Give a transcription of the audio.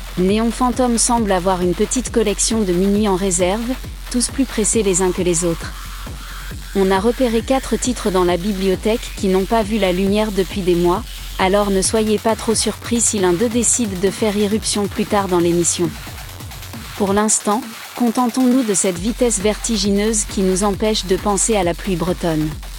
Néon Phantom semble avoir une petite collection de minuit en réserve, tous plus pressés les uns que les autres. On a repéré 4 titres dans la bibliothèque qui n'ont pas vu la lumière depuis des mois, alors ne soyez pas trop surpris si l'un d'eux décide de faire irruption plus tard dans l'émission. Pour l'instant, contentons-nous de cette vitesse vertigineuse qui nous empêche de penser à la pluie bretonne.